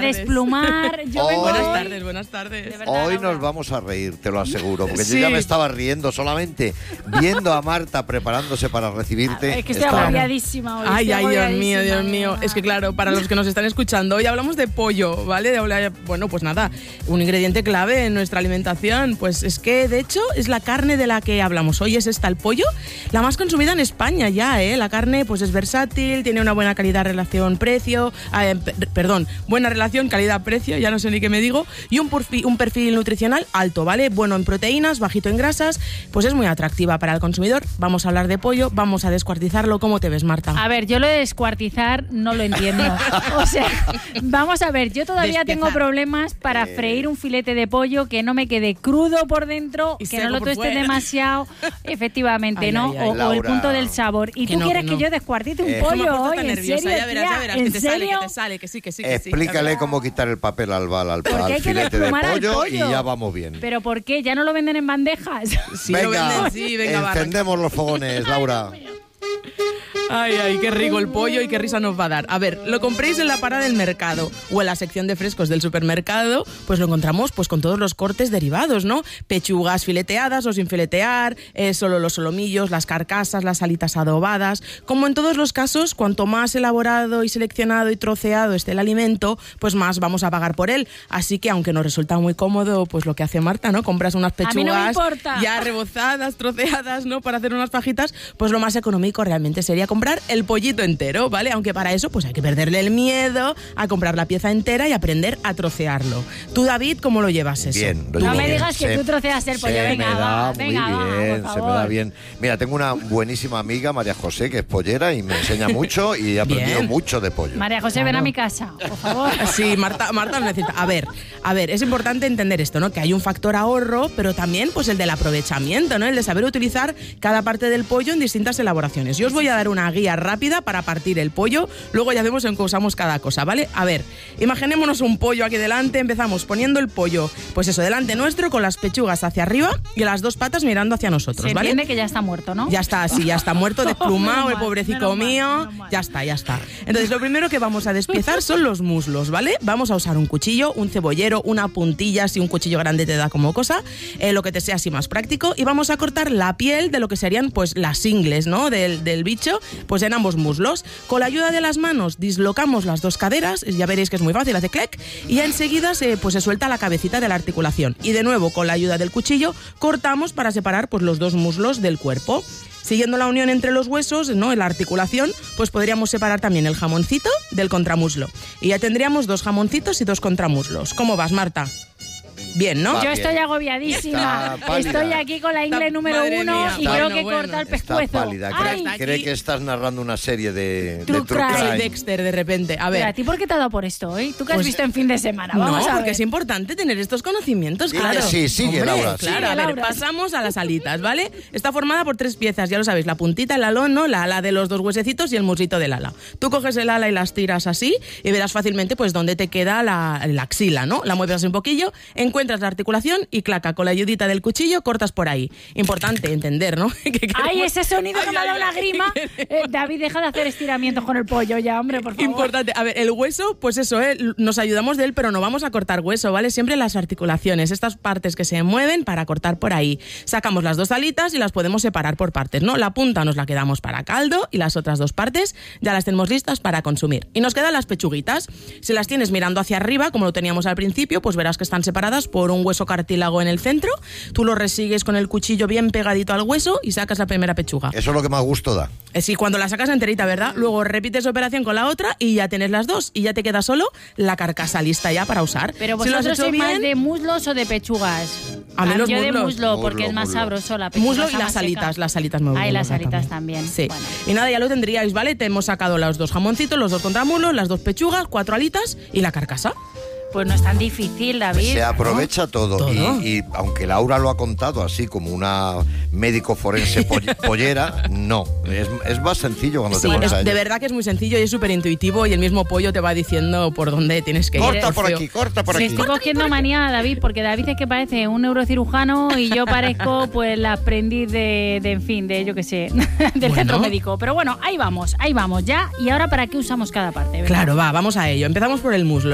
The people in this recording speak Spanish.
desplumar. Buenas tardes. De verdad, Hoy Laura. nos vamos a reír, te lo aseguro, porque Sí. yo ya me estaba riendo solamente viendo a Marta preparándose para recibirte. Es que estoy Estaba- agobiadísima hoy. Ay, estoy Dios mío, agobiadísima, Dios mío. verdad. Es que claro, para los que nos están escuchando, hoy hablamos de pollo, ¿vale? Bueno, pues nada, un ingrediente clave en nuestra alimentación. Pues es que, de hecho, es la carne de la que hablamos hoy, es esta, el pollo, la más consumida en España ya, ¿eh? La carne, pues es versátil, tiene una buena calidad relación-precio, buena relación calidad-precio, ya no sé ni qué me digo, y un perfil nutricional alto, ¿vale? Bueno en proteínas, bajito en grasas, pues es muy atractiva para el consumidor. Vamos a hablar de pollo, vamos a descuartizarlo. ¿Cómo te ves, Marta? A ver, yo lo de descuartizar no lo entiendo. O sea, vamos a ver, yo todavía Despiezar. tengo problemas para freír un filete de pollo que no me quede crudo por dentro, Y que no seco lo por tueste fuera. demasiado, efectivamente, Ay, ¿no? ay, ay. O el Laura. punto del sabor. Y Que tú no, quieres que que no. yo descuartice un Me pollo Me ha puesto hoy, tan ¿en nerviosa, serio, ya verás, tía? que ¿En te serio? sale, que sí. Explícale cómo quitar el papel al Porque hay que filete de desplumar al pollo y pollo. ya vamos bien. ¿Pero por qué? ¿Ya no lo venden en bandejas? Sí, lo venden, sí, venga, va, encendemos los fogones, Laura. Ay, qué rico el pollo y qué risa nos va a dar. A ver, lo compréis en la parada del mercado o en la sección de frescos del supermercado, pues lo encontramos pues con todos los cortes derivados, ¿no? Pechugas fileteadas o sin filetear, solo los solomillos, las carcasas, las alitas adobadas. Como en todos los casos, cuanto más elaborado y seleccionado y troceado esté el alimento, pues más vamos a pagar por él. Así que, aunque nos resulta muy cómodo, pues lo que hace Marta, ¿no? Compras unas pechugas mí no me importa. ya rebozadas, troceadas, ¿no? Para hacer unas fajitas, pues lo más económico realmente sería comprar el pollito entero, ¿vale? Aunque para eso pues hay que perderle el miedo a comprar la pieza entera y aprender a trocearlo. Tú, David, ¿cómo lo llevas eso? Bien. No me digas que tú troceas el pollo. Se Venga, me va, da venga, muy va, bien, por se me favor. da bien. Mira, tengo una buenísima amiga, María José, que es pollera y me enseña mucho y he aprendido Bien. mucho de pollo. María José, ven a mi casa, por favor. Sí, Marta lo necesita. A ver, es importante entender esto, ¿no? Que hay un factor ahorro, pero también pues el del aprovechamiento, ¿no? El de saber utilizar cada parte del pollo en distintas elaboraciones. Yo os voy a dar una guía rápida para partir el pollo, luego ya vemos en qué usamos cada cosa, ¿vale? A ver, imaginémonos un pollo aquí delante, empezamos poniendo el pollo, pues eso, delante nuestro, con las pechugas hacia arriba y las dos patas mirando hacia nosotros, Se ¿vale? entiende que ya está muerto, ¿no? Ya está, sí, ya está muerto, desplumado, Menos el mal, pobrecito menos mal, mío. menos mal. Ya está. Entonces, lo primero que vamos a despiezar son los muslos, ¿vale? Vamos a usar un cuchillo, un cebollero, una puntilla, si un cuchillo grande te da como cosa, lo que te sea así más práctico, y vamos a cortar la piel de lo que serían, pues, las ingles, ¿no? Del bicho, pues en ambos muslos. Con la ayuda de las manos dislocamos las dos caderas, ya veréis que es muy fácil, hace clic, y ya enseguida se suelta la cabecita de la articulación. Y de nuevo, con la ayuda del cuchillo, cortamos para separar pues los dos muslos del cuerpo. Siguiendo la unión entre los huesos, ¿no? En la articulación, pues podríamos separar también el jamoncito del contramuslo. Y ya tendríamos 2 jamoncitos y 2 contramuslos. ¿Cómo vas, Marta? Bien, ¿no? Va Yo bien. estoy agobiadísima. Está pálida. Estoy aquí con la ingle Está- número madre 1 mía. y Está- creo que bueno, corta el Está pescuezo. pálida. Ay, Cree que estás narrando una serie de True True crime. Crime. Dexter, de repente. A ver. Pero, ¿a ti por qué te ha dado por esto hoy? ¿Tú qué has Pues- visto en fin de semana? No, Vamos a porque ver. es importante tener estos conocimientos, Sí, claro. sí, sigue, Hombre, Laura, Claro, sigue. a ver, Laura. pasamos a las alitas, ¿vale? Está formada por 3 piezas, ya lo sabéis, la puntita, el alón, ¿no? La ala de los 2 huesecitos y el musito del ala. Tú coges el ala y las tiras así y verás fácilmente pues dónde te queda la axila, ¿no? La mueves así un poquillo, encuentras la articulación y claca, con la ayudita del cuchillo cortas por ahí. Importante entender, ¿no? Que ¡Ay, queremos- ese sonido que me ha dado una grima! David, deja de hacer estiramientos con el pollo ya, hombre, por favor. Importante. A ver, el hueso, pues eso, nos ayudamos de él, pero no vamos a cortar hueso, ¿vale? Siempre las articulaciones, estas partes que se mueven para cortar por ahí. Sacamos las 2 alitas y las podemos separar por partes, ¿no? La punta nos la quedamos para caldo y las otras 2 partes ya las tenemos listas para consumir. Y nos quedan las pechuguitas. Si las tienes mirando hacia arriba, como lo teníamos al principio, pues verás que están separadas por un hueso cartílago en el centro. Tú lo resigues con el cuchillo bien pegadito al hueso y sacas la primera pechuga. Eso es lo que más gusto da. Sí, cuando la sacas enterita, ¿verdad? Luego repites operación con la otra y ya tienes las 2 y ya te queda solo la carcasa lista ya para usar. Pero Si lo has vosotros hecho sois más bien, de muslos o de pechugas. A mí los yo de muslos. muslo, porque Muslo, es más muslo. sabroso la pechuga. muslo y está las más seca. alitas, las alitas me Ah, y las gustan alitas también. Sí. Bueno. Y nada, ya lo tendríais, ¿vale? Te hemos sacado los 2 jamoncitos, los 2 contramuslos, las 2 pechugas, 4 alitas y la carcasa. Pues no es tan difícil, David. Se aprovecha todo. Todo. Y aunque Laura lo ha contado así como una médico forense pollera, no. Es más sencillo cuando Sí, te pones a de ello. verdad que es muy sencillo y es súper intuitivo y el mismo pollo te va diciendo por dónde tienes que ir. Corta por feo. aquí, corta por Me aquí. estoy cogiendo manía a David, porque David es que parece un neurocirujano y yo parezco pues la aprendiz en fin, de yo qué sé, del centro médico. Pero bueno, ahí vamos ya. ¿Y ahora para qué usamos cada parte? Venga. Claro, vamos a ello. Empezamos por el muslo.